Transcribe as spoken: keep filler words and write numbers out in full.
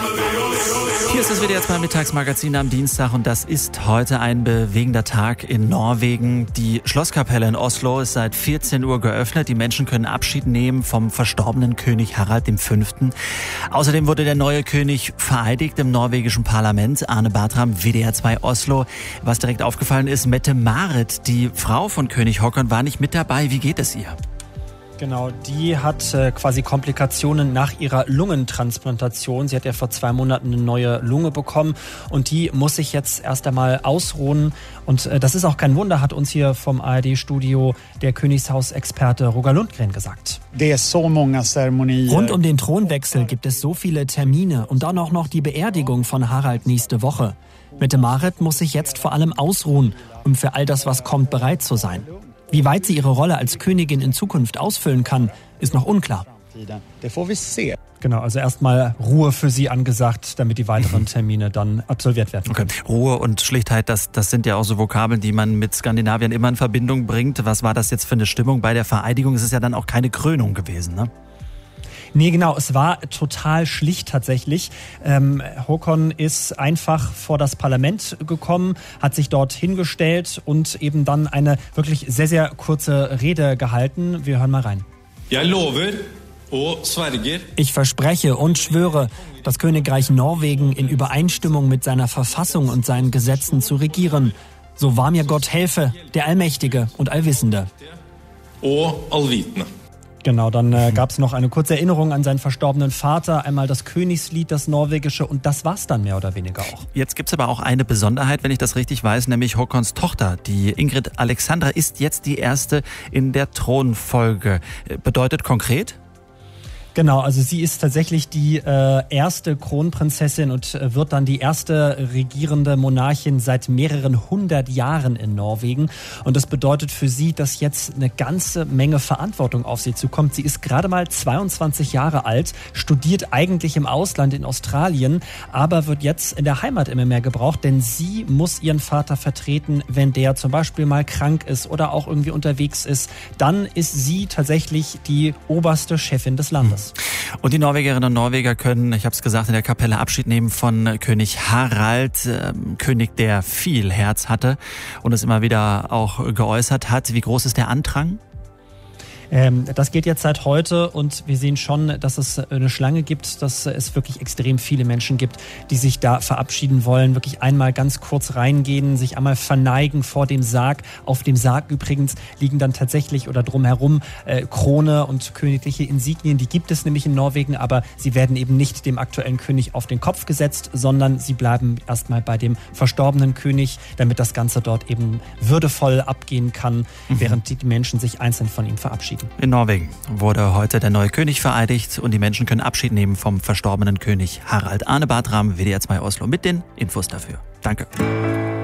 Hier ist das W D R zwei Mittagsmagazin am Dienstag und das ist heute ein bewegender Tag in Norwegen. Die Schlosskapelle in Oslo ist seit vierzehn Uhr geöffnet. Die Menschen können Abschied nehmen vom verstorbenen König Harald der Fünfte. Außerdem wurde der neue König vereidigt im norwegischen Parlament. Arne Bartram, W D R zwei Oslo. Was direkt aufgefallen ist, Mette-Marit, die Frau von König Håkon, war nicht mit dabei. Wie geht es ihr? Genau, die hat äh, quasi Komplikationen nach ihrer Lungentransplantation. Sie hat ja vor zwei Monaten eine neue Lunge bekommen und die muss sich jetzt erst einmal ausruhen. Und äh, das ist auch kein Wunder, hat uns hier vom A R D-Studio der Königshausexperte Roger Lundgren gesagt. Rund um den Thronwechsel gibt es so viele Termine und dann auch noch die Beerdigung von Harald nächste Woche. Mette-Marit muss sich jetzt vor allem ausruhen, um für all das, was kommt, bereit zu sein. Wie weit sie ihre Rolle als Königin in Zukunft ausfüllen kann, ist noch unklar. Genau, also erstmal Ruhe für sie angesagt, damit die weiteren Termine dann absolviert werden können. Okay. Ruhe und Schlichtheit, das, das sind ja auch so Vokabeln, die man mit Skandinavien immer in Verbindung bringt. Was war das jetzt für eine Stimmung bei der Vereidigung? Es ist ja dann auch keine Krönung gewesen, ne? Nee, genau, es war total schlicht tatsächlich. Ähm, Håkon ist einfach vor das Parlament gekommen, hat sich dort hingestellt und eben dann eine wirklich sehr, sehr kurze Rede gehalten. Wir hören mal rein. Ich verspreche und schwöre, das Königreich Norwegen in Übereinstimmung mit seiner Verfassung und seinen Gesetzen zu regieren. So wahr mir Gott helfe, der Allmächtige und Allwissende. Genau, dann äh, gab es noch eine kurze Erinnerung an seinen verstorbenen Vater, einmal das Königslied, das norwegische, und das war's dann mehr oder weniger auch. Jetzt gibt's aber auch eine Besonderheit, wenn ich das richtig weiß, nämlich Håkons Tochter, die Ingrid Alexandra, ist jetzt die erste in der Thronfolge. Bedeutet konkret? Genau, also sie ist tatsächlich die äh, erste Kronprinzessin und äh, wird dann die erste regierende Monarchin seit mehreren hundert Jahren in Norwegen. Und das bedeutet für sie, dass jetzt eine ganze Menge Verantwortung auf sie zukommt. Sie ist gerade mal zweiundzwanzig Jahre alt, studiert eigentlich im Ausland in Australien, aber wird jetzt in der Heimat immer mehr gebraucht, denn sie muss ihren Vater vertreten, wenn der zum Beispiel mal krank ist oder auch irgendwie unterwegs ist. Dann ist sie tatsächlich die oberste Chefin des Landes. Und die Norwegerinnen und Norweger können, ich habe es gesagt, in der Kapelle Abschied nehmen von König Harald, äh, König, der viel Herz hatte und es immer wieder auch geäußert hat. Wie groß ist der Andrang? Ähm, das geht jetzt seit heute und wir sehen schon, dass es eine Schlange gibt, dass es wirklich extrem viele Menschen gibt, die sich da verabschieden wollen, wirklich einmal ganz kurz reingehen, sich einmal verneigen vor dem Sarg. Auf dem Sarg übrigens liegen dann tatsächlich oder drumherum äh, Krone und königliche Insignien, die gibt es nämlich in Norwegen, aber sie werden eben nicht dem aktuellen König auf den Kopf gesetzt, sondern sie bleiben erstmal bei dem verstorbenen König, damit das Ganze dort eben würdevoll abgehen kann, mhm. während die Menschen sich einzeln von ihm verabschieden. In Norwegen wurde heute der neue König vereidigt und die Menschen können Abschied nehmen vom verstorbenen König Harald. Arne Bartram, W D R zwei Oslo mit den Infos dafür. Danke.